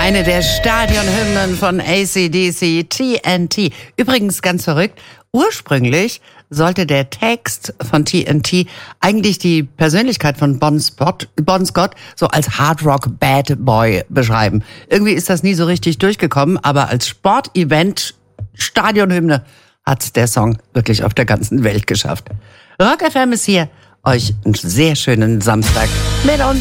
Eine der Stadionhymnen von AC/DC, TNT. Übrigens ganz verrückt, ursprünglich sollte der Text von TNT eigentlich die Persönlichkeit von Bon Scott so als Hardrock Bad Boy beschreiben. Irgendwie ist das nie so richtig durchgekommen, aber als Sportevent, Stadionhymne hat der Song wirklich auf der ganzen Welt geschafft. Rock FM ist hier, euch einen sehr schönen Samstag mit uns.